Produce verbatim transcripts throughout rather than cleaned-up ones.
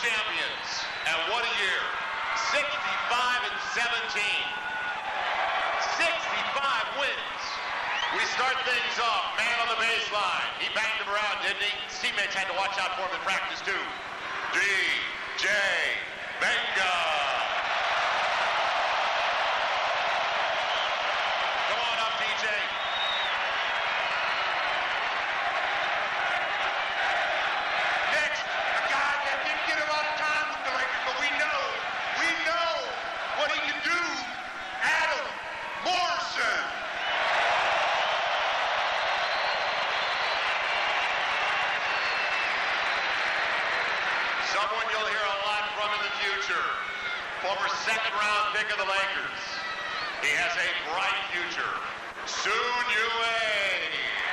champions. And what a year. sixty-five and seventeen. sixty-five wins. We start things off. Man on the baseline. He banged him around, didn't he? His teammates had to watch out for him in practice, too. D J Benga. Come on up, D J. Next, a guy that didn't get a lot of time with the Lakers, but we know, we know what he can do. Adam Morrison. Someone you'll hear a lot from in the future. Former second round pick of the Lakers. He has a bright future. Soon U A.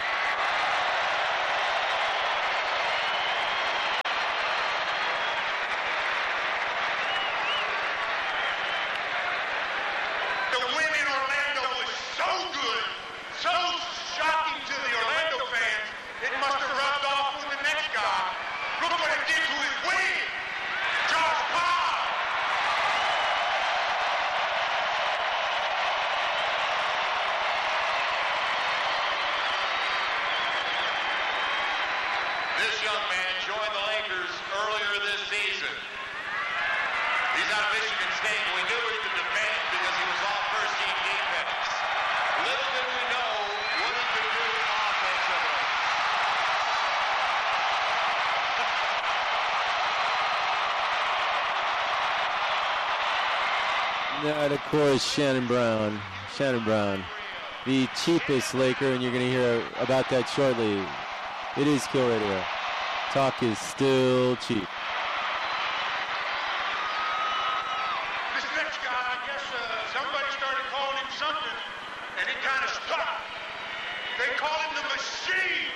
The win in Orlando was so good, so shocking to the Orlando fans, it must have rubbed off on the next guy. Look what it did to his win. Josh Cobb. This young man joined the Lakers earlier this season. He's out of Michigan State, and we knew he could defend because he was all first-team defense. Little did we know what he could do offensively. That, of course, Shannon Brown. Shannon Brown, the cheapest Laker, and you're going to hear about that shortly. It is Kill Radio. Talk is still cheap. This next guy, I guess uh, somebody started calling him something, and he kind of stuck. They call him the Machine.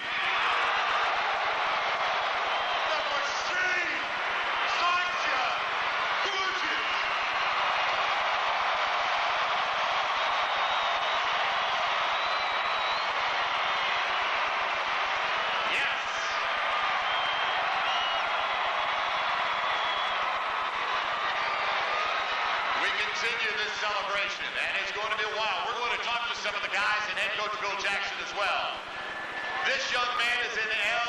The Machine. Sasha Gurgis. Yes. We continue this celebration, and it's going to be a while. We're going to talk to some of the guys and head coach Phil Jackson as well. This young man is in L